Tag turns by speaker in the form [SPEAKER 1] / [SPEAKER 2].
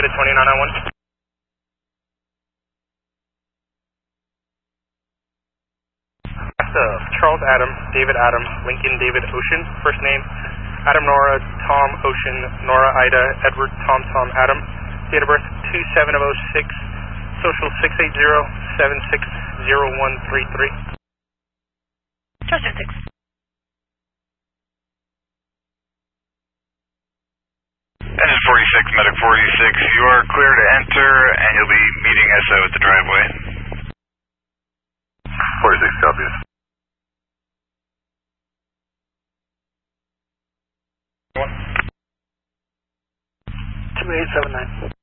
[SPEAKER 1] David at 2991. Charles Adam, David Adam, Lincoln David Ocean, first name Adam Nora, Tom Ocean, Nora Ida, Edward Tom Tom Adam, date of birth 27/06, social 680-760133.
[SPEAKER 2] Charger 6.
[SPEAKER 3] Engine 46, Medic 46, you are clear to enter and you'll be meeting SO at the driveway. 46 copies.
[SPEAKER 4] 2879.